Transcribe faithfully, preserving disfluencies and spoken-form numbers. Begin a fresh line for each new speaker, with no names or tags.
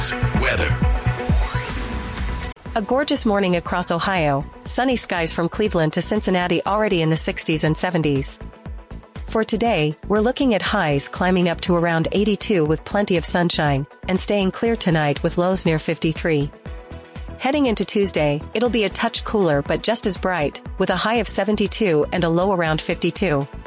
News. Weather.
A gorgeous morning across Ohio, sunny skies from Cleveland to Cincinnati already in the sixties and seventies. For today, we're looking at highs climbing up to around eighty-two with plenty of sunshine, and staying clear tonight with lows near fifty-three. Heading into Tuesday, it'll be a touch cooler but just as bright, with a high of seventy-two and a low around fifty-two.